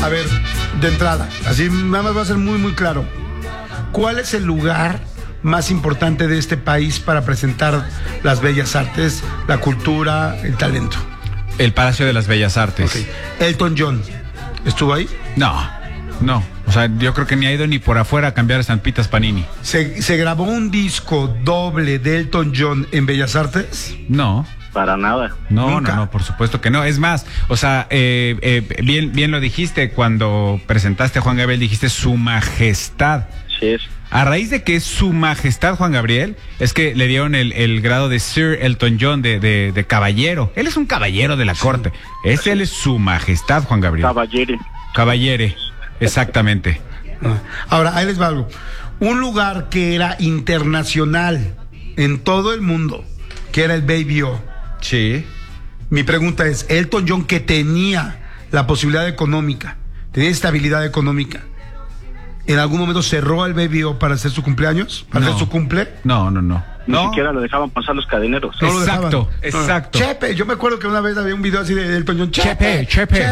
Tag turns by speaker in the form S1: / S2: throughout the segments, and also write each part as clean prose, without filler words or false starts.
S1: A ver, de entrada, así nada más va a ser muy, muy claro. ¿Cuál es el lugar más importante de este país para presentar las bellas artes, la cultura, el talento?
S2: El Palacio de las Bellas Artes.
S1: Okay. Elton John, ¿estuvo ahí?
S2: No. O sea, yo creo que ni ha ido ni por afuera a cambiar estampitas Panini.
S1: ¿Se grabó un disco doble de Elton John en Bellas Artes?
S2: No.
S3: Para nada.
S2: No, por supuesto que no. Es más, o sea, bien lo dijiste cuando presentaste a Juan Gabriel, dijiste Su Majestad.
S3: Sí es.
S2: A raíz de que es Su Majestad Juan Gabriel, es que le dieron el grado de Sir Elton John, de caballero. Él es un caballero de la corte. Él es Su Majestad Juan Gabriel. Caballere, exactamente.
S1: Ahora, ahí les va algo. Un lugar que era internacional en todo el mundo, que era el Baby O.
S2: Sí.
S1: Mi pregunta es, Elton John, que tenía la posibilidad económica, tenía estabilidad económica, ¿en algún momento cerró el Baby O para hacer su cumpleaños? ¿Para hacer su cumple?
S2: No.
S3: Ni siquiera lo dejaban pasar los cadeneros.
S1: No lo
S2: Exacto.
S1: Chepe, yo me acuerdo que una vez había un video así de Elton John. Chepe.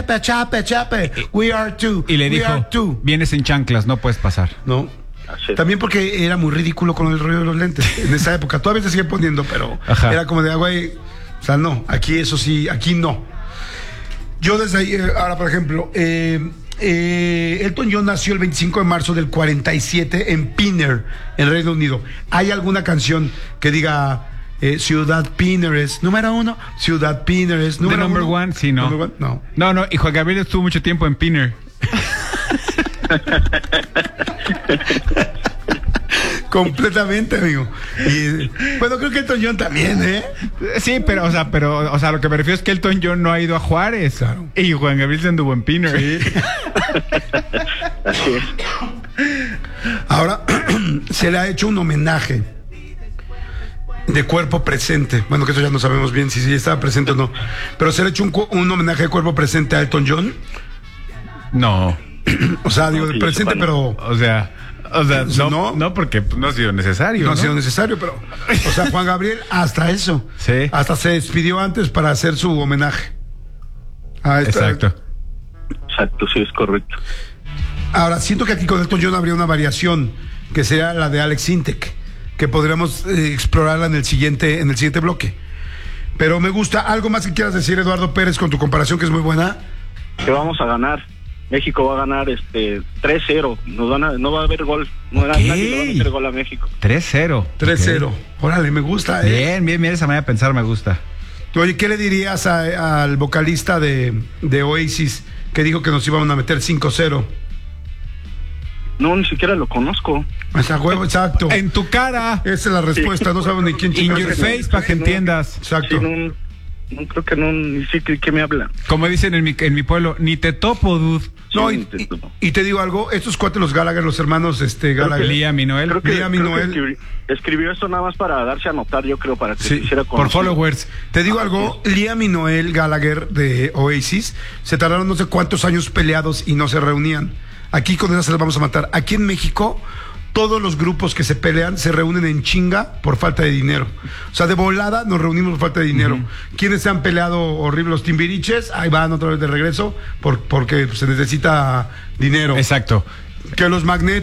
S1: We are two.
S2: Y le dijo, vienes en chanclas, no puedes pasar.
S1: No.
S3: Así.
S1: También porque era muy ridículo con el rollo de los lentes en esa época. Todavía se sigue poniendo, pero era como de, güey, o sea, no, aquí eso sí, aquí no. Yo desde ahí, ahora por ejemplo, Elton John nació el 25 de marzo del 47 en Pinner, en Reino Unido. ¿Hay alguna canción que diga Ciudad Pinner es número 1? Ciudad Pinner es número 1.
S2: Number one, sí, no. No, y Juan Gabriel estuvo mucho tiempo en Pinner.
S1: Completamente, amigo. Y, bueno, creo que Elton John también, ¿eh?
S2: Sí, pero lo que me refiero es que Elton John no ha ido a Juárez.
S1: Claro.
S2: Y Juan Gabriel se anduvo en Pinner.
S1: Sí.
S3: Así es.
S1: Ahora, se le ha hecho un homenaje de cuerpo presente. Bueno, que eso ya no sabemos bien si estaba presente o no. Pero se le ha hecho un homenaje de cuerpo presente a Elton John.
S2: No.
S1: O sea, digo, de presente, pero...
S2: O sea, no, porque no ha sido necesario.
S1: No ha sido necesario, pero... O sea, Juan Gabriel, hasta eso.
S2: Sí.
S1: Hasta se despidió antes para hacer su homenaje.
S2: Exacto,
S3: sí, es correcto.
S1: Ahora, siento que aquí con Elton John habría una variación, que sería la de Alex Sintek, que podríamos explorarla en el siguiente bloque. Pero me gusta. ¿Algo más que quieras decir, Eduardo Pérez, con tu comparación, que es muy buena?
S3: Que vamos a ganar. México va a ganar 3-0. No va a haber gol. Nadie le va a meter gol a México.
S2: 3-0.
S1: 3-0. Okay. Órale, me gusta.
S2: Bien, esa manera de pensar me gusta.
S1: Oye, ¿qué le dirías al vocalista de Oasis que dijo que nos iban a meter 5-0?
S3: No, ni siquiera lo conozco.
S1: Esa huevo, exacto.
S2: En tu cara.
S1: Esa es la respuesta. No saben ni quién
S2: chingados. In your face, para que entiendas.
S1: Exacto.
S3: Sí, no creo que no, ni sé qué me habla.
S2: Como dicen en mi pueblo, ni te topo, dude.
S1: No, y te digo algo, estos cuates, los Gallagher, los hermanos Gallagher.
S2: Liam y Noel.
S1: Liam y Noel.
S3: Escribió esto nada más para darse a notar, yo creo, para que se hiciera conocido.
S2: Por followers.
S1: Te digo algo, Liam y Noel Gallagher de Oasis se tardaron no sé cuántos años peleados y no se reunían. Aquí con esas se las vamos a matar. Aquí en México, todos los grupos que se pelean se reúnen en chinga por falta de dinero. O sea, de volada nos reunimos por falta de dinero. ¿Quiénes se han peleado horrible? Los Timbiriches, ahí van otra vez de regreso porque se necesita dinero.
S2: Exacto.
S1: Que los Magnetos